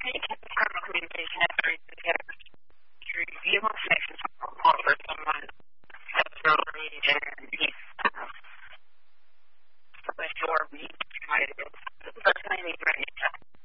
Any type of criminal communication necessary to review information for someone that's really needs for sure we try to personally need right